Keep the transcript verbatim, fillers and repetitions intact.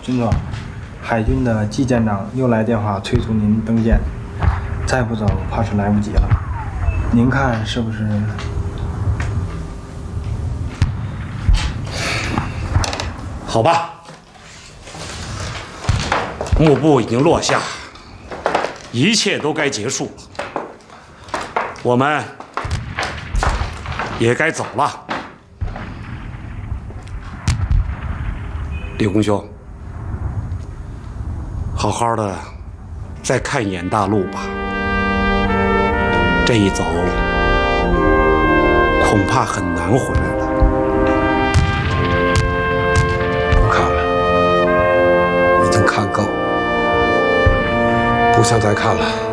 军装，海军的季舰长又来电话催促您登舰，再不走怕是来不及了。您看是不是？ 好吧，幕布已经落下，一切都该结束，我们也该走了。李功兄，好好的再看一眼大陆吧。这一走，恐怕很难回来了。 不看了，已经看够，不想再看了。